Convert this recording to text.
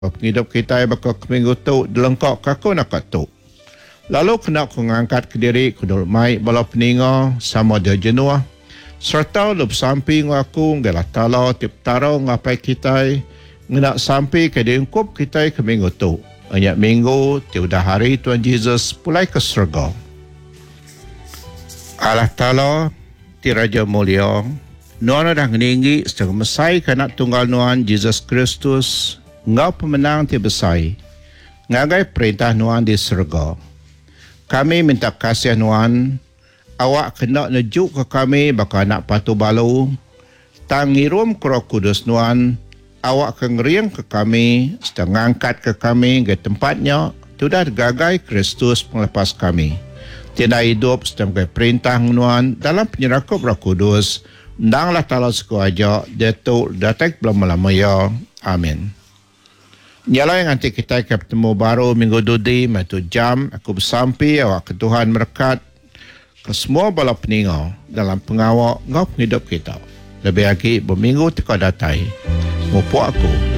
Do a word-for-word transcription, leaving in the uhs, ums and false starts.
Penghidup kita bakal minggu tu delengkok kaku nak tu. Lalu kena ku ngangkat ke diri ku dul mai bala peninga sama dia jenuah. Serta lup sampi ngaku ngela talo tip taro ngapai kita ngenak sampai ke diungkup kita ke minggu tu. Anyak minggu tiudah hari Tuhan Yesus pulai ke surga. Allah Ta'ala ti Raja Mulia Nuan dah ngeninggi setengah mesai kanak tunggal Nuan Yesus Kristus ngau pemenang ti besai ngagai perintah Nuan di surga. Kami minta kasih Nuan, awak kena nejuk ke kami baka nak patu balu tangirum ke Roh Kudus Nuan, awak kengeriang ke kami setengah angkat ke kami ke tempatnya sudah gagai Kristus penglepas kami. Tidak hidup setengah perintah Nuan dalam penyerahkan Roh Kudus ndanglah tala sekuaja datuk datek belum lama ya. Amin. Nyalah yang nanti kita ketemu baru minggu dudi matu jam aku bersampi awak ke Tuhan berkat ke semua bala peninga dalam pengawal ngau hidup kita. Lebih lagi berminggu teka datai. Mupu aku.